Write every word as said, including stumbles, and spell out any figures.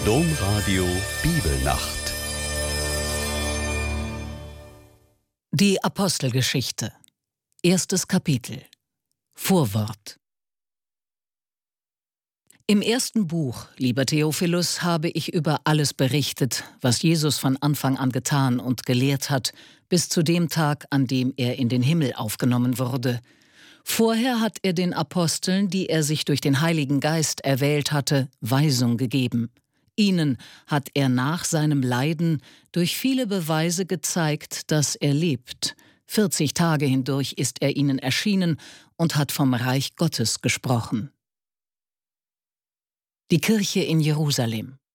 Domradio Bibelnacht. Die Apostelgeschichte. Erstes Kapitel. Vorwort. Im ersten Buch, lieber Theophilus, habe ich über alles berichtet, was Jesus von Anfang an getan und gelehrt hat, bis zu dem Tag, an dem er in den Himmel aufgenommen wurde. Vorher hat er den Aposteln, die er sich durch den Heiligen Geist erwählt hatte, Weisung gegeben. Ihnen hat er nach seinem Leiden durch viele Beweise gezeigt, dass er lebt. vierzig Tage hindurch ist er ihnen erschienen und hat vom Reich Gottes gesprochen. Die Kirche in Jerusalem.